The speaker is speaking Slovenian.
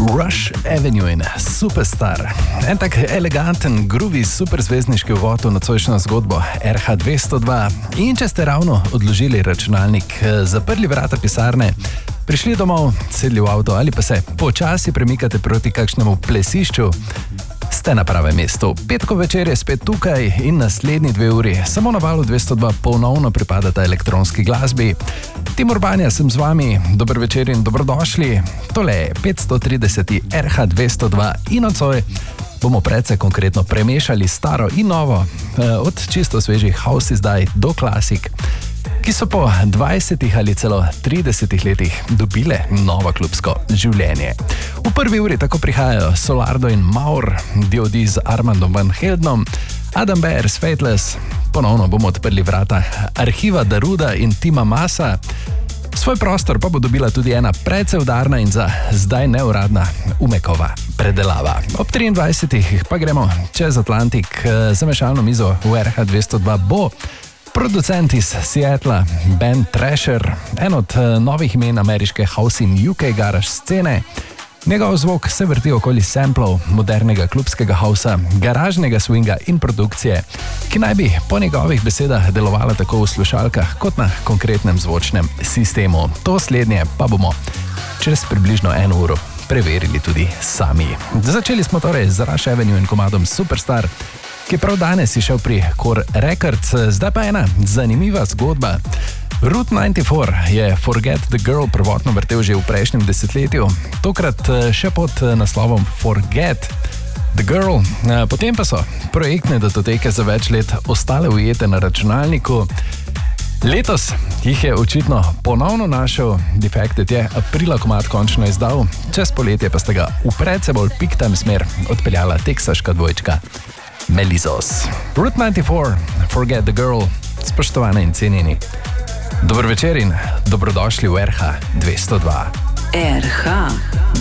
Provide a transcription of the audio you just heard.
Rush Avenue in Superstar. En tak eleganten, groovy, superzvezdniški uvod v nocojšnjo zgodbo RH202. In če ste ravno odložili računalnik, zaprli vrata pisarne, prišli domov, sedli v avto ali pa se počasi premikate proti kakšnemu plesišču, ste na pravem mestu. Petkov večer je spet tukaj in naslednji 2 uri samo na valu 202 ponovno pripadata elektronski glasbi. Tim Urbanja sem z vami, dober večer in dobrodošli. Tole je 530. RH202 in nocoj bomo predvsej konkretno premešali staro in novo, od čisto svežih house izdaj do klasik, ki so po 20 ali celo 30 letih dobile novo klubsko življenje. V prvi uri tako prihajajo Solardo in Maur, D.O.D. z Armandom Van Heldenom, Adam Beyer s Fateless, ponovno bomo odprli vrata arhiva Daruda in Tima Masa, svoj prostor pa bo dobila tudi ena precej udarna in za zdaj neuradna Umekova predelava. Ob 23. pa gremo čez Atlantik, za mešalno mizo v RH202 bo producent iz Seattla, band Thrasher, en od novih imen ameriške house in UK garage scene. Njegov zvok se vrti okoli samplov modernega klubskega housea, garažnega swinga in produkcije, ki naj bi po njegovih besedah delovala tako v slušalkah kot na konkretnem zvočnem sistemu. To slednje pa bomo čez približno 1 uro preverili tudi sami. Začeli smo torej z Rush Avenue in komadom Superstar, ki prav danes je šel pri Core Records. Zdaj pa ena zanimiva zgodba. Route 94 je Forget the Girl prvotno vrtel že v prejšnjem desetletju, tokrat še pod naslovom Forget the Girl. Potem pa so projektne datoteke za več let ostale ujete na računalniku. Letos jih je očitno ponovno našel, Defected je aprila komad končno izdal, čez poletje pa sta ga v precej bolj peak time smer odpeljala teksaška dvojčka Melizos. Route 94, Forget the Girl, spoštovane in cenjeni. Dober večer in dobrodošli v RH202. RH